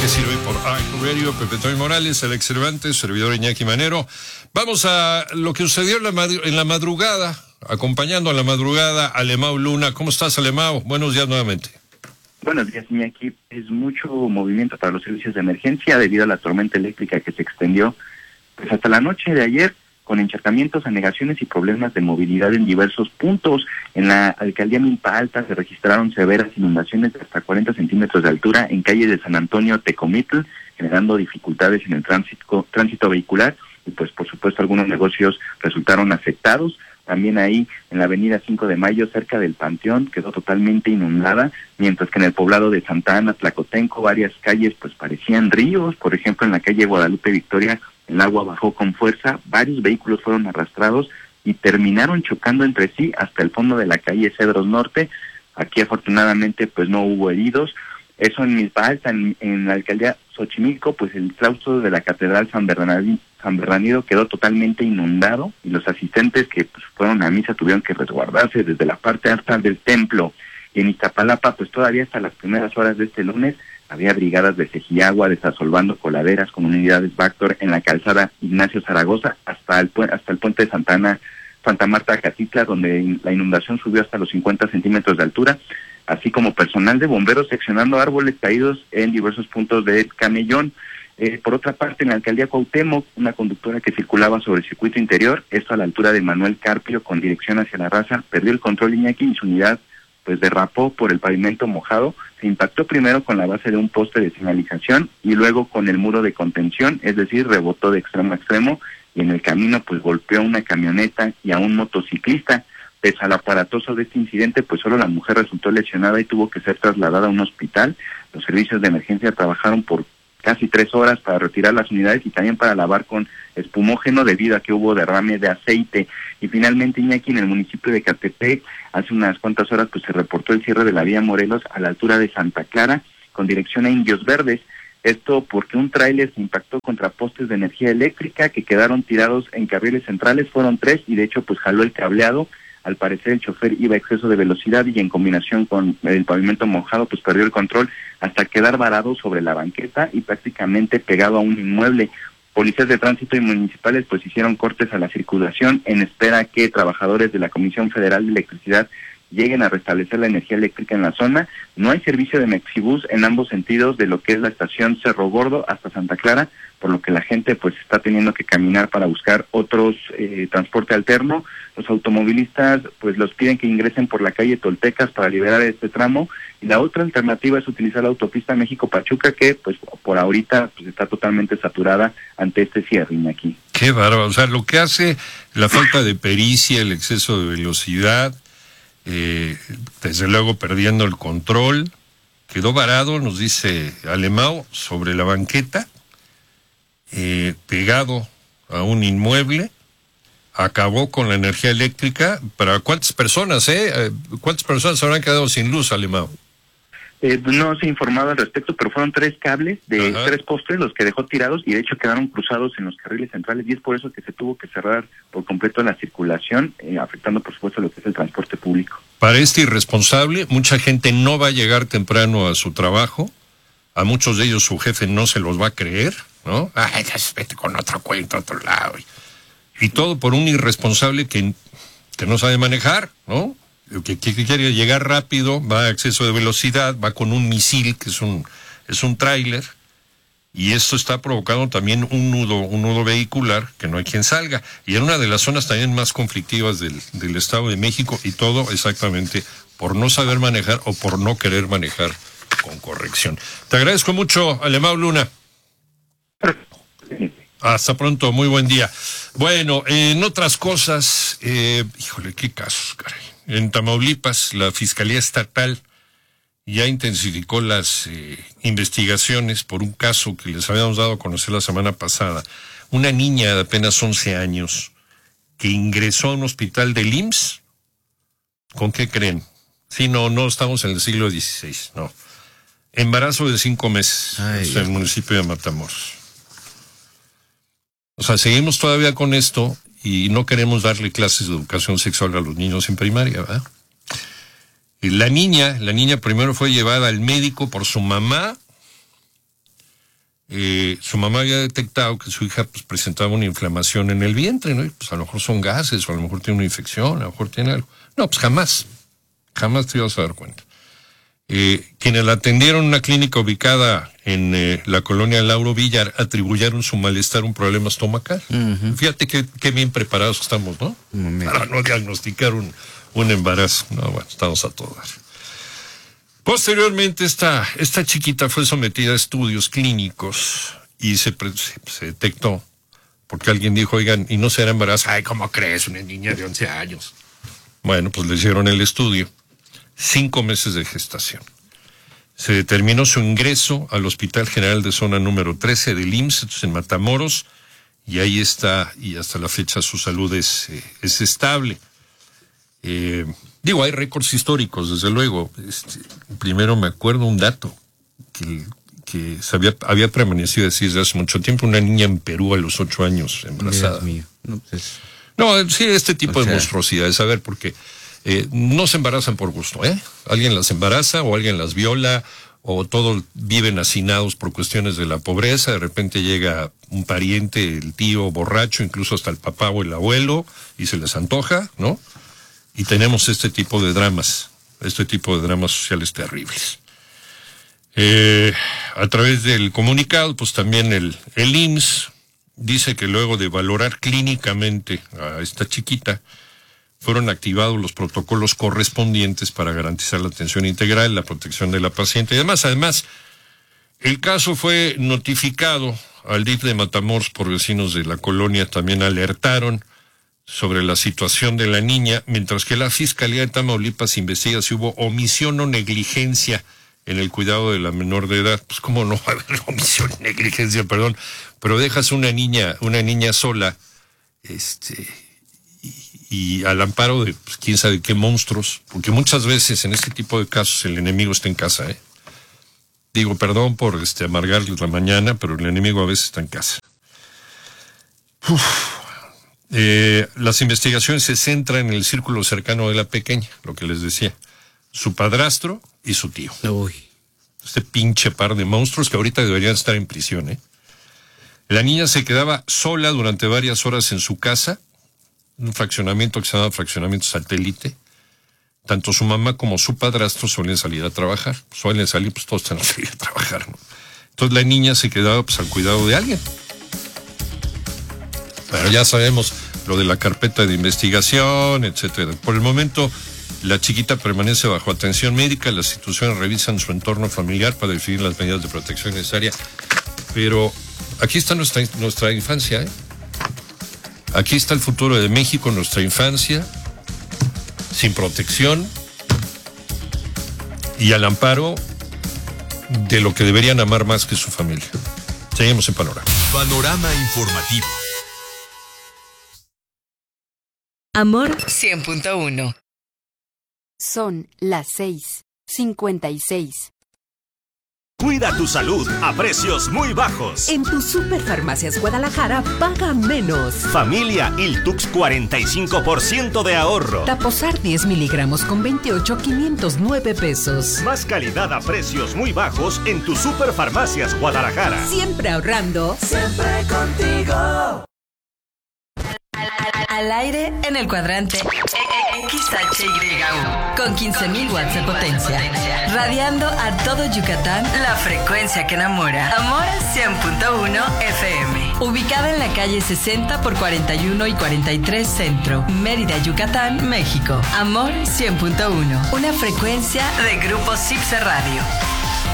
que sirve por Radio, Pepe Toy Morales, Alex Cervantes, servidor Iñaki Manero. Vamos a lo que sucedió en la madrugada, acompañando a la madrugada a Alemão Luna. ¿Cómo estás, Alemão? Buenos días nuevamente. Buenos días, Iñaki. Es mucho movimiento para los servicios de emergencia debido a la tormenta eléctrica que se extendió pues hasta la noche de ayer, con encharcamientos, anegaciones y problemas de movilidad en diversos puntos. En la alcaldía Milpa Alta se registraron severas inundaciones de hasta 40 centímetros de altura en calles de San Antonio, Tecomitl, generando dificultades en el tránsito vehicular y pues por supuesto algunos negocios resultaron afectados. También ahí en la avenida 5 de Mayo, cerca del Panteón, quedó totalmente inundada, mientras que en el poblado de Santa Ana, Tlacotenco, varias calles pues parecían ríos. Por ejemplo, en la calle Guadalupe Victoria, el agua bajó con fuerza, varios vehículos fueron arrastrados y terminaron chocando entre sí hasta el fondo de la calle Cedros Norte. Aquí afortunadamente pues no hubo heridos. Eso en Milpa Alta. En la alcaldía Xochimilco, pues el claustro de la Catedral San Bernardino quedó totalmente inundado y los asistentes que pues fueron a misa tuvieron que resguardarse desde la parte alta del templo. Y en Iztapalapa, pues todavía hasta las primeras horas de este lunes había brigadas de Cejiagua desasolvando coladeras con unidades Bactor en la calzada Ignacio Zaragoza hasta el puente de Santa Marta Catitla, donde la inundación subió hasta los 50 centímetros de altura, así como personal de bomberos seccionando árboles caídos en diversos puntos de Camellón. Por otra parte, en la alcaldía Cuauhtémoc, una conductora que circulaba sobre el circuito interior, esto a la altura de Manuel Carpio con dirección hacia La Raza, perdió el control, Iñaki, y su unidad pues derrapó por el pavimento mojado. Se impactó primero con la base de un poste de señalización y luego con el muro de contención, es decir, rebotó de extremo a extremo, y en el camino pues golpeó a una camioneta y a un motociclista. Pese al aparatoso de este incidente, pues solo la mujer resultó lesionada y tuvo que ser trasladada a un hospital. Los servicios de emergencia trabajaron por casi 3 horas para retirar las unidades y también para lavar con espumógeno debido a que hubo derrame de aceite. Y finalmente, Iñaki, en el municipio de Catepec, hace unas cuantas horas pues se reportó el cierre de la vía Morelos a la altura de Santa Clara con dirección a Indios Verdes. Esto porque un tráiler se impactó contra postes de energía eléctrica que quedaron tirados en carriles centrales. Fueron 3 y de hecho pues jaló el cableado. Al parecer el chofer iba a exceso de velocidad y en combinación con el pavimento mojado pues perdió el control hasta quedar varado sobre la banqueta y prácticamente pegado a un inmueble. Policías de tránsito y municipales pues hicieron cortes a la circulación en espera que trabajadores de la Comisión Federal de Electricidad lleguen a restablecer la energía eléctrica en la zona. No hay servicio de Mexibus en ambos sentidos de lo que es la estación Cerro Gordo hasta Santa Clara, por lo que la gente pues está teniendo que caminar para buscar otros transporte alterno. Los automovilistas pues los piden que ingresen por la calle Toltecas para liberar este tramo, y la otra alternativa es utilizar la autopista México-Pachuca, que pues por ahorita pues está totalmente saturada ante este cierre aquí. Qué bárbaro, o sea, lo que hace la falta de pericia, el exceso de velocidad, desde luego perdiendo el control, quedó varado, nos dice Alemão, sobre la banqueta, pegado a un inmueble, acabó con la energía eléctrica. ¿Para cuántas personas, cuántas personas habrán quedado sin luz, Alemão? No se ha informado al respecto, pero fueron 3 cables de 3 postes los que dejó tirados y de hecho quedaron cruzados en los carriles centrales, y es por eso que se tuvo que cerrar por completo la circulación, afectando por supuesto lo que es el transporte público. Para este irresponsable, mucha gente no va a llegar temprano a su trabajo, a muchos de ellos su jefe no se los va a creer, ¿no? Ay, vete con otra cuenta a otro lado. Y todo por un irresponsable que no sabe manejar, ¿no? Que quiere llegar rápido, va a exceso de velocidad, va con un misil que es un tráiler, y esto está provocando también un nudo vehicular que no hay quien salga, y en una de las zonas también más conflictivas del Estado de México, y todo exactamente por no saber manejar o por no querer manejar con corrección. Te agradezco mucho, Alemão Luna. Hasta pronto, muy buen día. Bueno, en otras cosas, híjole, qué casos, caray. En Tamaulipas, la Fiscalía Estatal ya intensificó las investigaciones por un caso que les habíamos dado a conocer la semana pasada. Una niña de apenas 11 años que ingresó a un hospital del IMSS. ¿Con qué creen? Sí, no estamos en el siglo XVI, no. Embarazo de 5 meses en el municipio de Matamoros. O sea, seguimos todavía con esto y no queremos darle clases de educación sexual a los niños en primaria, ¿verdad? Y la niña primero fue llevada al médico por su mamá, su mamá había detectado que su hija pues, presentaba una inflamación en el vientre, ¿no? Y, pues a lo mejor son gases, o a lo mejor tiene una infección, a lo mejor tiene algo. No, pues jamás te ibas a dar cuenta. Quienes la atendieron en una clínica ubicada en la colonia Lauro Villar atribuyeron su malestar a un problema estomacal. Uh-huh. Fíjate qué bien preparados estamos, ¿no? Para no diagnosticar un embarazo. No, bueno, estamos a todo dar. Posteriormente, esta chiquita fue sometida a estudios clínicos y se detectó, porque alguien dijo, oigan, ¿y no será embarazo? Ay, ¿cómo crees? Una niña de 11 años. Bueno, pues le hicieron el estudio. 5 meses de gestación. Se determinó su ingreso al Hospital General de Zona número 13 del IMSS, en Matamoros, y ahí está, y hasta la fecha su salud es estable. Hay récords históricos, desde luego. Primero me acuerdo un dato que había permanecido así desde hace mucho tiempo, una niña en Perú a los 8 años embarazada. Dios mío. Sí, este tipo de monstruosidades, a ver, porque no se embarazan por gusto, ¿eh? Alguien las embaraza o alguien las viola o todos viven hacinados por cuestiones de la pobreza. De repente llega un pariente, el tío borracho, incluso hasta el papá o el abuelo, y se les antoja, ¿no? Y tenemos este tipo de dramas sociales terribles. A través del comunicado, pues también el IMSS dice que luego de valorar clínicamente a esta chiquita, fueron activados los protocolos correspondientes para garantizar la atención integral, la protección de la paciente y demás. Además, el caso fue notificado al DIF de Matamoros por vecinos de la colonia, también alertaron sobre la situación de la niña, mientras que la Fiscalía de Tamaulipas investiga si hubo omisión o negligencia en el cuidado de la menor de edad. Pues cómo no va a haber omisión y negligencia, perdón, pero dejas una niña sola, y al amparo de pues, quién sabe qué monstruos, porque muchas veces en este tipo de casos el enemigo está en casa, ¿eh? Digo, perdón por amargarles la mañana, pero el enemigo a veces está en casa. Las investigaciones se centran en el círculo cercano de la pequeña, lo que les decía, su padrastro y su tío. Uy. Este pinche par de monstruos que ahorita deberían estar en prisión, ¿eh? La niña se quedaba sola durante varias horas en su casa, un fraccionamiento que se llama fraccionamiento satélite. Tanto su mamá como su padrastro suelen salir a trabajar. Pues todos están a salir a trabajar, ¿no? Entonces la niña se quedaba pues al cuidado de alguien. Pero ya sabemos lo de la carpeta de investigación, etcétera. Por el momento, la chiquita permanece bajo atención médica. Las instituciones revisan su entorno familiar para definir las medidas de protección necesarias. Pero aquí está nuestra infancia, ¿eh? Aquí está el futuro de México, nuestra infancia, sin protección y al amparo de lo que deberían amar más que su familia. Seguimos en Panorama. Panorama informativo. Amor 100.1. Son las 6:56. Cuida tu salud a precios muy bajos. En tu Superfarmacias Guadalajara paga menos. Familia Iltux 45% de ahorro. Taposar 10 miligramos con 28, 509 pesos. Más calidad a precios muy bajos en tu Superfarmacias Guadalajara. Siempre ahorrando. Siempre contigo. Al aire en el cuadrante XHYU con 15,000 watts de potencia, radiando a todo Yucatán la frecuencia que enamora. Amor 100.1 FM, ubicada en la calle 60 por 41 y 43 Centro, Mérida, Yucatán, México. Amor 100.1, una frecuencia de Grupo Cipse Radio.